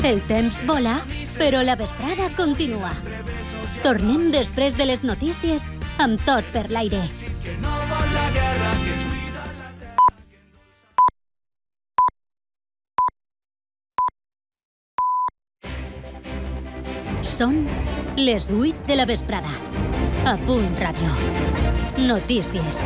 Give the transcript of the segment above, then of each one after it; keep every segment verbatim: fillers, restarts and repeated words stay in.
El temps vola, però la vesprada continua. Tornem després de les notícies amb Tot per l'aire. Són les vuit de la vesprada. A Punt Ràdio. Notícies.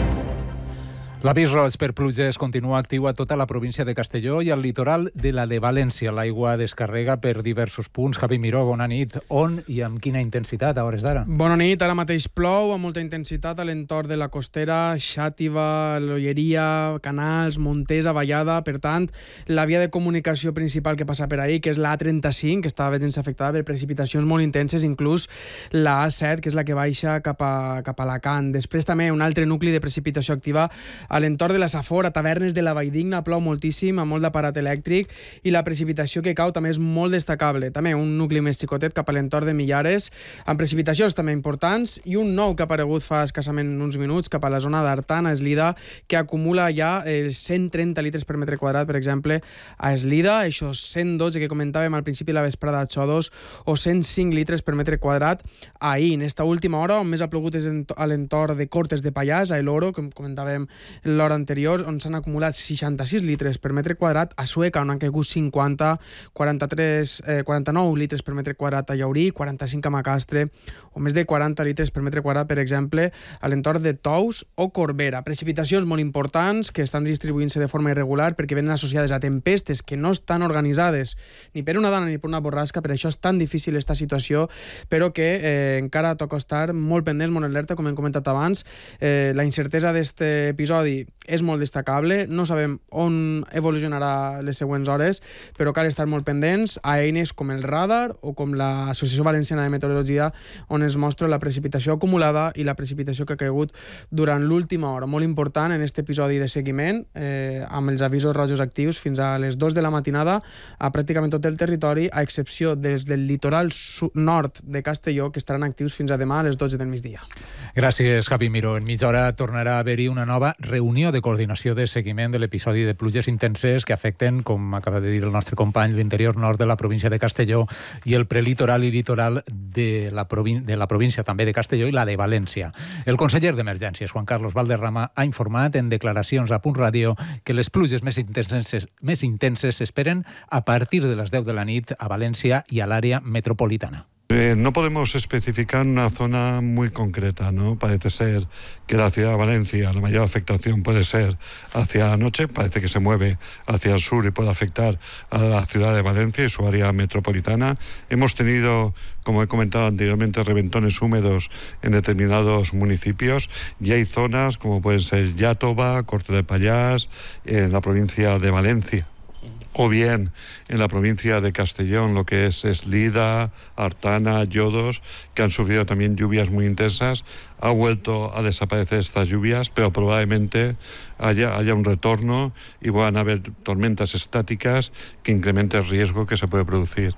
L'avís roig per pluges continua actiu a tota la província de Castelló i al litoral de la de València. L'aigua descarrega per diversos punts. Javi Miró, bona nit. On i amb quina intensitat a hores d'ara? Bona nit. Ara mateix plou amb molta intensitat a l'entorn de la Costera, Xàtiva, l'Olleria, Canals, Montesa, Vallada. Per tant, la via de comunicació principal que passa per ahí, que és la A trenta-cinc, que estava veient-se afectada per precipitacions molt intenses, inclús la A set, que és la que baixa cap a, cap a Alacant. Després també un altre nucli de precipitació activa a l'entorn de la Safor, a Tavernes de la Valldigna, plou moltíssim, amb molt d'aparat elèctric, i la precipitació que cau també és molt destacable. També un nucli més xicotet cap a l'entorn de Millares, amb precipitacions també importants, i un nou que ha aparegut fa escassament uns minuts cap a la zona d'Artana, Eslida, que acumula ja eh, cent trenta litres per metre quadrat, per exemple, a Eslida, això cent dotze que comentàvem al principi de la vesprada a Xodos, o cent cinc litres per metre quadrat ahir. En esta última hora, on més ha plogut és a l'entorn de Cortes de Pallars, a El Oro, com comentàvem l'hora anterior, on s'han acumulat seixanta-sis litres per metre quadrat, a Sueca, on han caigut cinquanta, quaranta-tres, eh, quaranta-nou litres per metre quadrat a Llaurí, quaranta-cinc a Macastre, o més de quaranta litres per metre quadrat, per exemple, a l'entorn de Tous o Corbera. Precipitacions molt importants que estan distribuint-se de forma irregular perquè venen associades a tempestes que no estan organitzades ni per una dana ni per una borrasca, per això és tan difícil aquesta situació, però que eh, encara toca estar molt pendents, molt alerta, com hem comentat abans. Eh, la incertesa d'aquest episodi és molt destacable, no sabem on evolucionarà les següents hores, però cal estar molt pendents a eines com el radar o com l'Associació Valenciana de Meteorologia, on es mostra la precipitació acumulada i la precipitació que ha caigut durant l'última hora. Molt important en aquest episodi de seguiment, eh, amb els avisos rojos actius fins a les dues de la matinada a pràcticament tot el territori, a excepció des del litoral nord de Castelló, que estaran actius fins a demà a les dotze del migdia. Gràcies, Javi Miró. En mitja hora tornarà a haver-hi una nova reunió de coordinació de seguiment de l'episodi de pluges intenses que afecten, com acaba de dir el nostre company, l'interior nord de la província de Castelló i el prelitoral i litoral de la, provín- de la província també de Castelló i la de València. El conseller d'Emergències, Juan Carlos Valderrama, ha informat en declaracions a Punt Ràdio que les pluges més intenses més intenses s'esperen a partir de les deu de la nit a València i a l'àrea metropolitana. Eh, no podemos especificar una zona muy concreta, ¿no? Parece ser que la ciudad de Valencia, la mayor afectación puede ser hacia la noche, parece que se mueve hacia el sur y puede afectar a la ciudad de Valencia y su área metropolitana. Hemos tenido, como he comentado anteriormente, reventones húmedos en determinados municipios y hay zonas como pueden ser Iàtova, Cortes de Pallars, en la provincia de Valencia, o bien en la provincia de Castellón, lo que es Eslida, Artana, Llodos, que han sufrido también lluvias muy intensas. Ha vuelto a desaparecer estas lluvias, pero probablemente haya, haya un retorno y van a haber tormentas estáticas que incrementen el riesgo que se puede producir.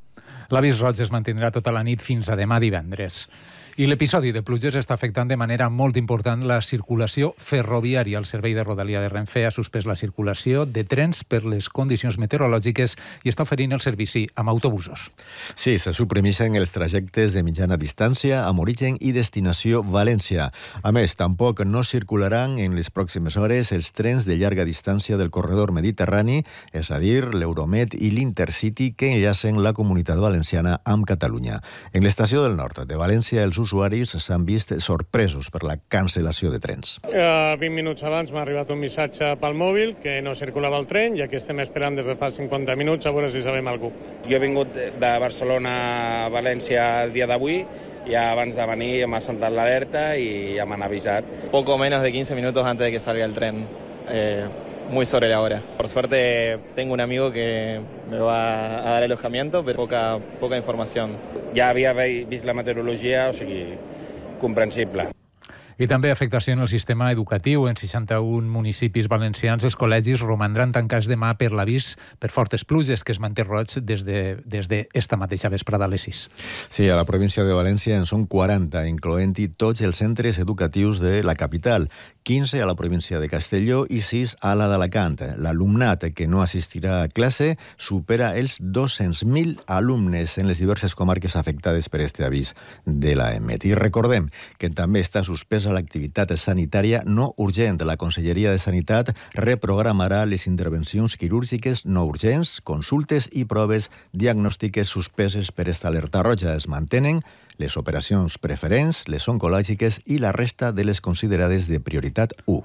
L'avís roig es mantindrà tota la nit fins a demà divendres. I l'episodi de pluges està afectant de manera molt important la circulació ferroviària. El Servei de Rodalia de Renfe ha suspès la circulació de trens per les condicions meteorològiques i està oferint el servici amb autobusos. Sí, se suprimeixen els trajectes de mitjana distància amb origen i destinació València. A més, tampoc no circularan en les pròximes hores els trens de llarga distància del corredor mediterrani, és a dir, l'Euromed i l'Intercity que enllacen la Comunitat Valenciana amb Catalunya. En l'estació del nord de València, els usuaris s'han vist sorpresos per la cancel·lació de trens. Uh, vint minuts abans m'ha arribat un missatge pel mòbil que no circulava el tren i aquí estem esperant des de fa cinquanta minuts a veure si sabem alguna cosa. Jo he vingut de Barcelona a València el dia d'avui y abans de venir m'ha saltat l'alerta y ya m'han avisat. Poco menos de quince minutos antes de que salga el tren. Eh... muy sobre la hora. Por suerte tengo un amigo que me va a dar alojamiento, pero poca, poca información. Ja havia vist la meteorologia, o sigui, comprensible. I també afectació en el sistema educatiu. En seixanta-un municipis valencians els col·legis romandran tancats demà per l'avís per fortes pluges que es manté roig des de, des de esta mateixa vesprada a les sis. Sí, a la província de València en són quaranta, incloent-hi tots els centres educatius de la capital, quinze a la província de Castelló i sis a la d'Alacant. L'alumnat que no assistirà a classe supera els dos-cents mil alumnes en les diverses comarques afectades per este avís de l'A E M E T. I recordem que també està suspesa l'activitat sanitària no urgent. La Conselleria de Sanitat reprogramarà les intervencions quirúrgiques no urgents, consultes i proves diagnòstiques suspeses per esta alerta roja. Es mantenen les operacions preferents, les oncològiques i la resta de les considerades de prioritat u.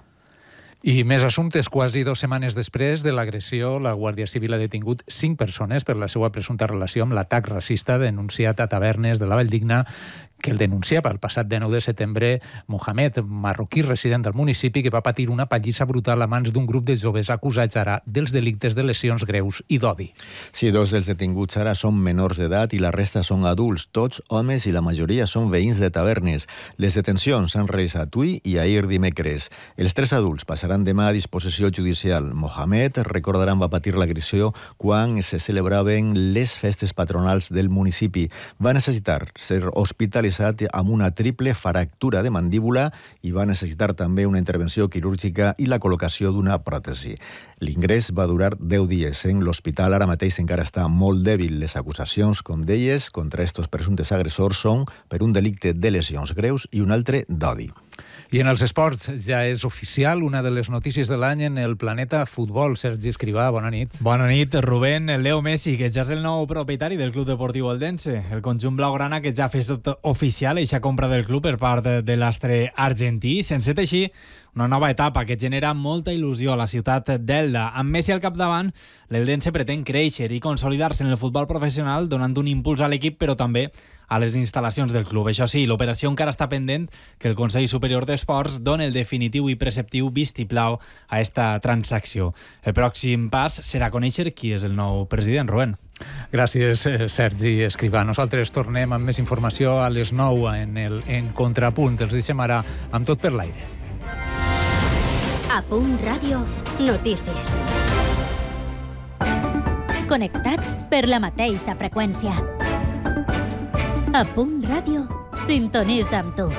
I més assumptes. Quasi dues setmanes després de l'agressió, la Guàrdia Civil ha detingut cinc persones per la seva presumpta relació amb l'atac racista denunciat a tavernes de la Valldigna, que el denunciava el passat dinou de setembre Mohamed, marroquí resident del municipi, que va patir una pallissa brutal a mans d'un grup de joves acusats ara dels delictes de lesions greus i d'odi. Sí, dos dels detinguts ara són menors d'edat i la resta són adults, tots homes i la majoria són veïns de tavernes. Les detencions s'han realitzat avui i ahir dimecres. Els tres adults passaran demà a disposició judicial. Mohamed, recordaran, va patir l'agressió quan se celebraven les festes patronals del municipi. Va necessitar ser hospitalitzat amb una triple fractura de mandíbula i va necessitar també una intervenció quirúrgica i la col·locació d'una pròtesi. L'ingrés va durar deu dies en l'hospital. Ara mateix encara està molt dèbil. Les acusacions, com deies, contra estos presumptes agressors són per un delicte de lesions greus i un altre d'odi. I en els esports ja és oficial una de les notícies de l'any en el Planeta Futbol. Sergi Escrivà, bona nit. Bona nit, Rubén. Leo Messi, que ja és el nou propietari del Club Deportiu Eldense. El conjunt blaugrana que ja ha fet oficial eixa compra del club per part de l'astre argentí. S'enceta així una nova etapa que genera molta il·lusió a la ciutat d'Elda. Amb Messi al capdavant, l'Eldense pretén créixer i consolidar-se en el futbol professional, donant un impuls a l'equip, però també a les instal·lacions del club. Això sí, l'operació encara està pendent que el Consell Superior d'Esports doni el definitiu i preceptiu vistiplau a esta transacció. El pròxim pas serà conèixer qui és el nou president, Rubén. Gràcies, Sergi Escrivà. Nosaltres tornem amb més informació a les nou en, el, en Contrapunt. Els deixem ara amb Tot per l'aire. A Punt Ràdio, notícies. Connectats per la mateixa freqüència. A Punt Ràdio, sintonitza amb tu.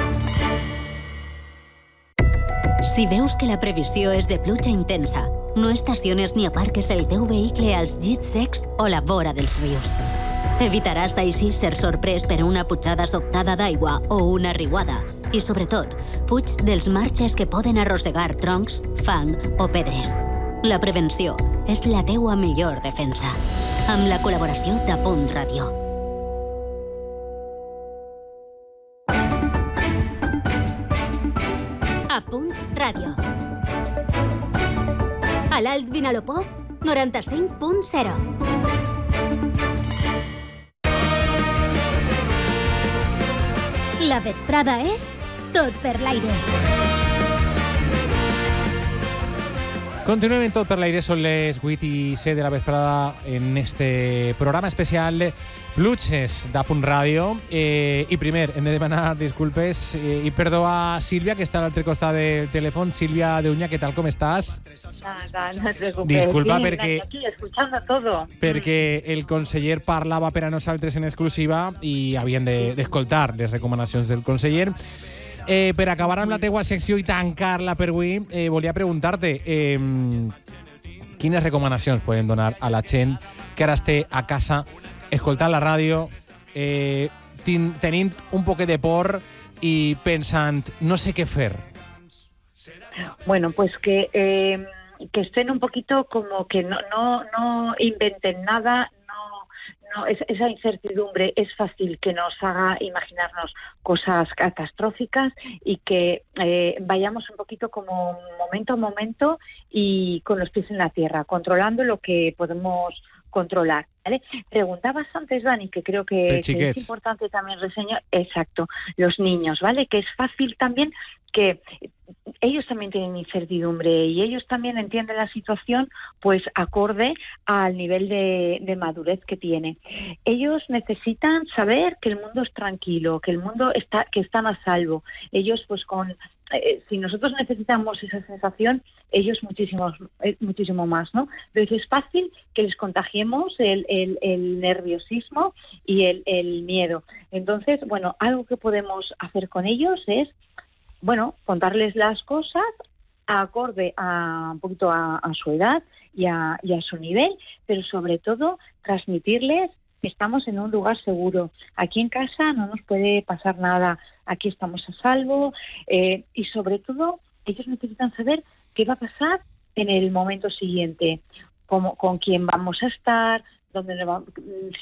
Si veus que la previsió és de pluja intensa, no estaciones ni aparques el teu vehicle als llits secs o la vora dels rius. Evitaràs així ser sorprès per una pujada sobtada d'aigua o una riuada. I, sobretot, fuig dels marges que poden arrossegar troncs, fang o pedres. La prevenció és la teua millor defensa. Amb la col·laboració de Punt Ràdio. A Punt Ràdio. A l'Alt Vinalopó, noranta-cinc punt zero. La vesprada és Tot per l'aire. Continuem en Tot per l'aire, són les vuit i set de la vesprada en este programa especial Pluges de Punt Ràdio. Eh, I primer, hem de demanar disculpes eh, i perdó a Sílvia, que està a l'altre costat del telèfon. Sílvia Deuña, què tal, com estàs? Nada, no te preocupes. Disculpa, sí, perquè, aquí, escuchando todo. perquè el conseller parlava per a nosaltres en exclusiva i havien d'escoltar de, les recomanacions del conseller. Eh, per acabar amb la teua secció i tancar-la per avui, eh, volia preguntar-te eh, quines recomanacions poden donar a la gent que ara esté a casa escoltant la ràdio, eh, tin, tenint un poquet de por i pensant, no sé què fer. Bueno, pues que, eh, que estén un poquito como que no, no, no inventen nada. No, es, esa incertidumbre es fácil que nos haga imaginarnos cosas catastróficas y que eh, vayamos un poquito como momento a momento y con los pies en la tierra, controlando lo que podemos controlar, ¿vale? Preguntabas antes, Dani, que creo que, que es importante también reseñar, exacto, los niños, ¿vale? Que es fácil también que ellos también tienen incertidumbre y ellos también entienden la situación pues acorde al nivel de, de madurez que tiene. Ellos necesitan saber que el mundo es tranquilo, que el mundo está, que están a salvo. Ellos pues con eh, si nosotros necesitamos esa sensación, ellos muchísimo, eh, muchísimo más, ¿no? Entonces es fácil que les contagiemos el, el, el nerviosismo y el, el miedo. Entonces, bueno, algo que podemos hacer con ellos es bueno, contarles las cosas acorde a un poquito a, a su edad y a, y a su nivel, pero sobre todo transmitirles que estamos en un lugar seguro. Aquí en casa no nos puede pasar nada, aquí estamos a salvo eh, y sobre todo ellos necesitan saber qué va a pasar en el momento siguiente, cómo, con quién vamos a estar, dónde nos va,